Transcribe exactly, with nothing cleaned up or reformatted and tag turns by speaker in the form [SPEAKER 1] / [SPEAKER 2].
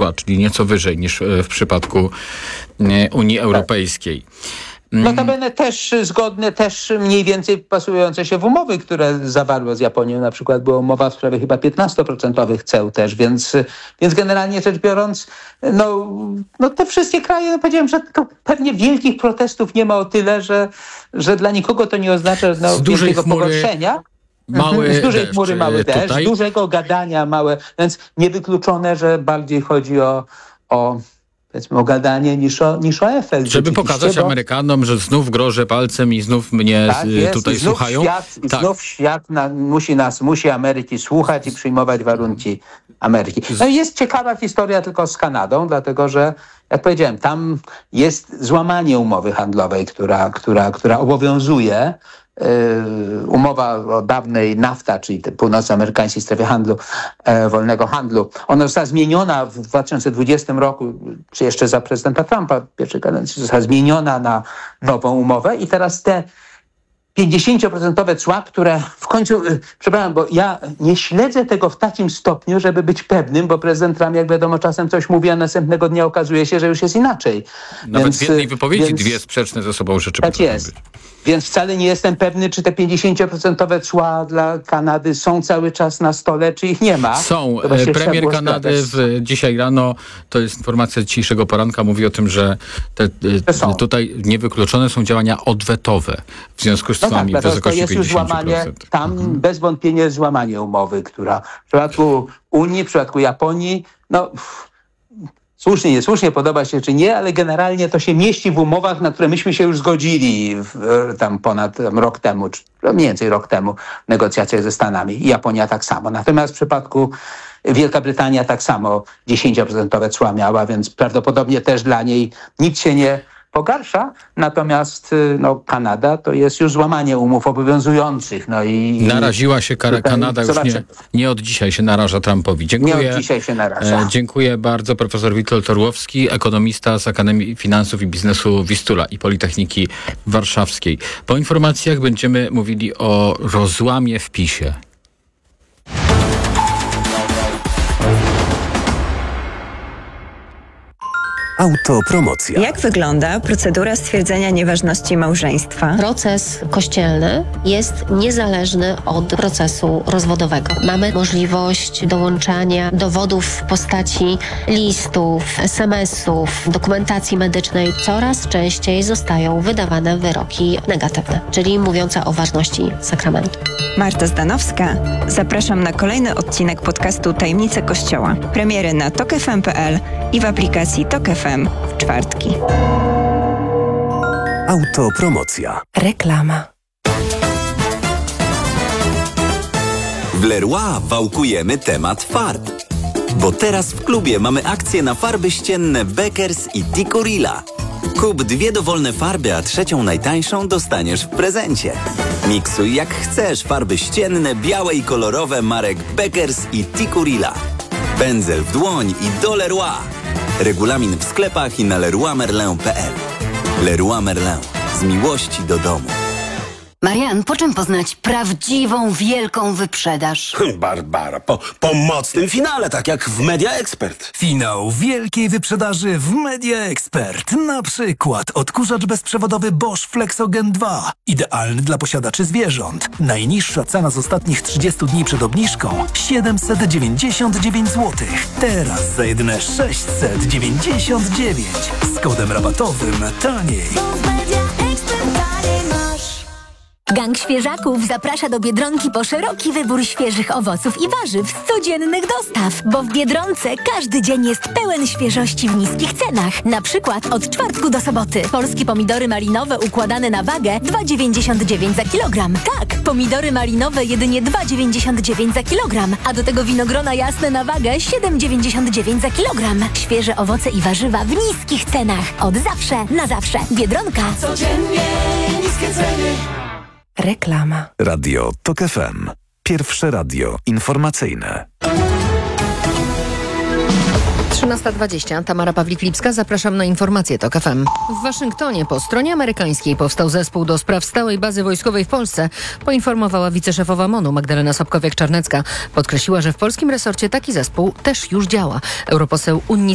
[SPEAKER 1] cła, czyli nieco wyżej niż w przypadku Unii Europejskiej.
[SPEAKER 2] Notabene też zgodne, też mniej więcej pasujące się w umowy, które zawarło z Japonią. Na przykład była umowa w sprawie chyba piętnaście procent ceł też, więc, więc generalnie rzecz biorąc, no, no te wszystkie kraje, no powiedziałem, że to pewnie wielkich protestów nie ma o tyle, że, że dla nikogo to nie oznacza no, wielkiego chmury, pogorszenia.
[SPEAKER 1] Mały
[SPEAKER 2] z dużej
[SPEAKER 1] deszcz,
[SPEAKER 2] chmury mały deszcz,
[SPEAKER 1] tutaj.
[SPEAKER 2] z dużego gadania małe, więc niewykluczone, że bardziej chodzi o, o powiedzmy o gadanie niż o, niż o efekt.
[SPEAKER 1] Żeby pokazać bo... Amerykanom, że znów grożę palcem i znów mnie
[SPEAKER 2] tak jest,
[SPEAKER 1] tutaj
[SPEAKER 2] i znów
[SPEAKER 1] słuchają.
[SPEAKER 2] Świat, I tak. znów świat na, musi nas, musi Ameryki słuchać i przyjmować warunki Ameryki. No i jest ciekawa historia tylko z Kanadą, dlatego że jak powiedziałem, tam jest złamanie umowy handlowej, która, która, która obowiązuje. Yy, umowa o dawnej NAFTA, czyli północnoamerykańskiej strefie handlu, e, wolnego handlu. Ona została zmieniona w dwa tysiące dwudziestym roku, czy jeszcze za prezydenta Trumpa pierwszej kadencji, została zmieniona na nową umowę i teraz te pięćdziesięcioprocentowe cła, które w końcu, yy, przepraszam, bo ja nie śledzę tego w takim stopniu, żeby być pewnym, bo prezydent Trump, jak wiadomo, czasem coś mówi, a następnego dnia okazuje się, że już jest inaczej.
[SPEAKER 1] Nawet
[SPEAKER 2] więc,
[SPEAKER 1] w jednej wypowiedzi
[SPEAKER 2] więc,
[SPEAKER 1] dwie sprzeczne ze sobą rzeczy.
[SPEAKER 2] Tak jest. Być. Więc wcale nie jestem pewny, czy te pięćdziesięcioprocentowe cła dla Kanady są cały czas na stole, czy ich nie ma.
[SPEAKER 1] Są. Premier Kanady w, dzisiaj rano, to jest informacja dzisiejszego poranka, mówi o tym, że te, te tutaj niewykluczone są działania odwetowe w związku z cłami
[SPEAKER 2] no tak,
[SPEAKER 1] w wysokości
[SPEAKER 2] to jest już złamanie, tam mhm. bez wątpienia złamanie umowy, która w przypadku Unii, w przypadku Japonii, no... Słusznie, niesłusznie, podoba się czy nie, ale generalnie to się mieści w umowach, na które myśmy się już zgodzili w, tam ponad tam, rok temu, czy mniej więcej rok temu w negocjacjach ze Stanami. I Japonia tak samo. Natomiast w przypadku Wielka Brytania tak samo dziesięcioprocentowe cła miała, więc prawdopodobnie też dla niej nic się nie pogarsza, natomiast no, Kanada to jest już złamanie umów obowiązujących. No i
[SPEAKER 1] naraziła się Kar- Kanada już nie, nie od dzisiaj się naraża Trumpowi. Dziękuję.
[SPEAKER 2] Nie od dzisiaj się naraża.
[SPEAKER 1] E, dziękuję bardzo. Profesor Witold Orłowski, ekonomista z Akademii Finansów i Biznesu Wistula i Politechniki Warszawskiej. Po informacjach będziemy mówili o rozłamie w PiS-ie.
[SPEAKER 3] Autopromocja.
[SPEAKER 4] Jak wygląda procedura stwierdzenia nieważności małżeństwa?
[SPEAKER 5] Proces kościelny jest niezależny od procesu rozwodowego. Mamy możliwość dołączania dowodów w postaci listów, es em esów, dokumentacji medycznej. Coraz częściej zostają wydawane wyroki negatywne, czyli mówiące o ważności sakramentu.
[SPEAKER 4] Marta Zdanowska. Zapraszam na kolejny odcinek podcastu Tajemnice Kościoła. Premiery na tok f m kropka p l i w aplikacji Tok F M w czwartki.
[SPEAKER 3] Autopromocja.
[SPEAKER 4] Reklama.
[SPEAKER 6] W Leroy wałkujemy temat farb. Bo teraz w klubie mamy akcję na farby ścienne Beckers i Tikurila. Kup dwie dowolne farby, a trzecią najtańszą dostaniesz w prezencie. Miksuj jak chcesz farby ścienne, białe i kolorowe marek Beckers i Tikurila. Pędzel w dłoń i do Leroy. Regulamin w sklepach i na leroy merlin kropka p l. Leroy Merlin. Z miłości do domu.
[SPEAKER 7] Marian, po czym poznać prawdziwą, wielką wyprzedaż?
[SPEAKER 8] Barbara, po, po mocnym finale, tak jak w Media Expert.
[SPEAKER 9] Finał wielkiej wyprzedaży w Media Expert. Na przykład odkurzacz bezprzewodowy Bosch Flexogen dwa. Idealny dla posiadaczy zwierząt. Najniższa cena z ostatnich trzydziestu dni przed obniżką siedemset dziewięćdziesiąt dziewięć złotych. Teraz za jedyne sześćset dziewięćdziesiąt dziewięć. Z kodem rabatowym taniej.
[SPEAKER 10] Gang Świeżaków zaprasza do Biedronki po szeroki wybór świeżych owoców i warzyw z codziennych dostaw, bo w Biedronce każdy dzień jest pełen świeżości w niskich cenach. Na przykład od czwartku do soboty. Polskie pomidory malinowe układane na wagę dwa dziewięćdziesiąt dziewięć za kilogram. Tak, pomidory malinowe jedynie dwa dziewięćdziesiąt dziewięć za kilogram, a do tego winogrona jasne na wagę siedem dziewięćdziesiąt dziewięć za kilogram. Świeże owoce i warzywa w niskich cenach. Od zawsze, na zawsze. Biedronka. Codziennie niskie ceny.
[SPEAKER 4] Reklama.
[SPEAKER 3] Radio Tok F M. Pierwsze radio informacyjne.
[SPEAKER 11] trzynasta dwadzieścia. Tamara Pawlik-Lipska. Zapraszam na informacje Tok F M. W Waszyngtonie po stronie amerykańskiej powstał zespół do spraw stałej bazy wojskowej w Polsce, poinformowała wiceszefowa M O N-u Magdalena Sobkowiak-Czarnecka. Podkreśliła, że w polskim resorcie taki zespół też już działa. Europoseł Unii